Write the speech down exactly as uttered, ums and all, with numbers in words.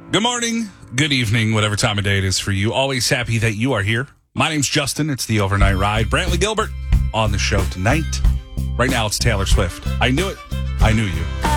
Good morning, good evening, whatever time of day it is for you. Always happy that you are here. My name's Justin. It's the Overnight Ride. Brantley Gilbert on the show tonight. Right now, it's Taylor Swift. I knew it. I knew you.